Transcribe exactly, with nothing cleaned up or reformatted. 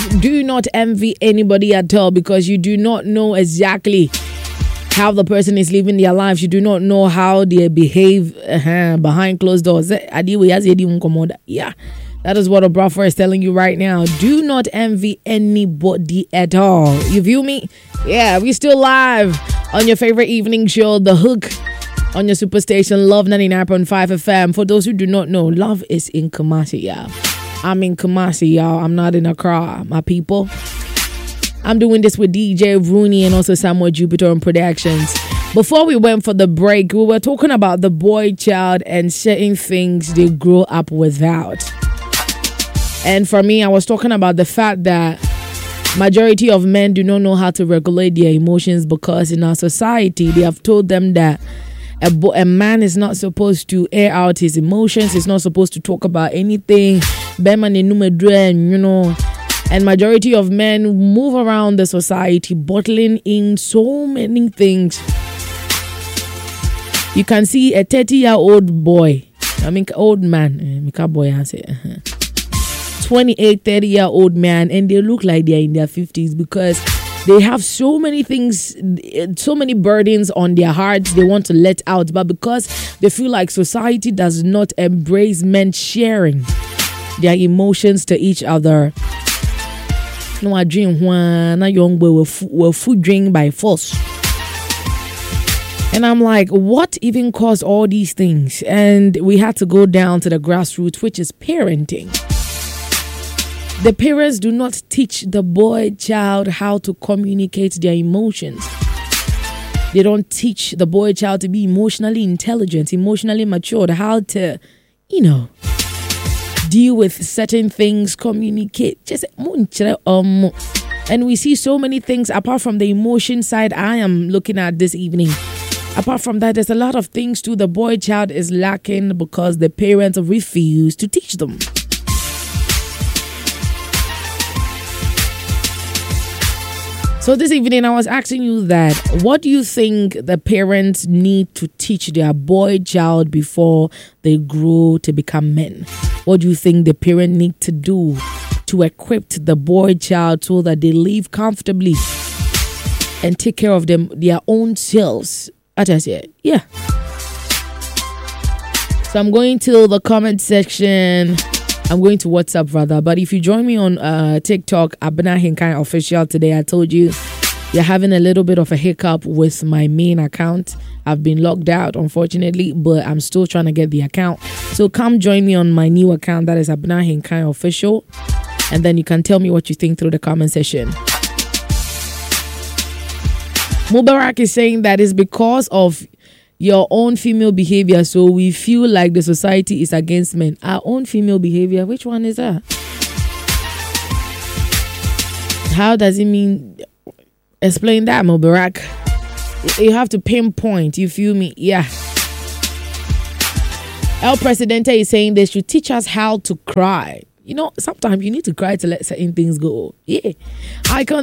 Do not envy anybody at all because you do not know exactly how the person is living their lives. You do not know how they behave uh, behind closed doors. Yeah, that is what Obrafa is telling you right now. Do not envy anybody at all. You view me? Yeah, we still live on your favorite evening show, The Hook, on your superstation, Love ninety-nine point five F M. For those who do not know, Love is in Kumasi, y'all. I'm in Kumasi, y'all. I'm not in Accra, my people. I'm doing this with D J Rooney and also Samuel Jupiter on Productions. Before we went for the break, we were talking about the boy child and certain things they grow up without. And for me, I was talking about the fact that majority of men do not know how to regulate their emotions because in our society, they have told them that a, bo- a man is not supposed to air out his emotions. He's not supposed to talk about anything. You know. And majority of men move around the society bottling in so many things. You can see a thirty-year-old boy. I mean, old man. Boy, I say. twenty-eight, thirty-year-old man. And they look like they're in their fifties because they have so many things, so many burdens on their hearts they want to let out. But because they feel like society does not embrace men sharing their emotions to each other, no, I dream when a young boy will, f- will food drink by force. And I'm like, what even caused all these things? And we had to go down to the grassroots, which is parenting. The parents do not teach the boy child how to communicate their emotions. They don't teach the boy child to be emotionally intelligent, emotionally matured, how to, you know, deal with certain things, communicate. Just um, and we see so many things apart from the emotion side I am looking at this evening. Apart from that, there's a lot of things too the boy child is lacking because the parents refuse to teach them. So this evening, I was asking you that, what do you think the parents need to teach their boy child before they grow to become men? What do you think the parent need to do to equip the boy child so that they live comfortably and take care of them, their own selves? I just said, yeah. So I'm going to the comment section. I'm going to WhatsApp rather, but if you join me on uh, TikTok, Abena Hinkai Official today, I told you you're having a little bit of a hiccup with my main account. I've been locked out, unfortunately, but I'm still trying to get the account. So come join me on my new account, that is Abena Hinkai Official, and then you can tell me what you think through the comment section. Mubarak is saying that it's because of your own female behavior, so we feel like the society is against men. Our own female behavior, which one is that? How does it mean? Explain that, Mubarak. You have to pinpoint, you feel me? Yeah. El Presidente is saying they should teach us how to cry. You know, sometimes you need to cry to let certain things go. Yeah. I can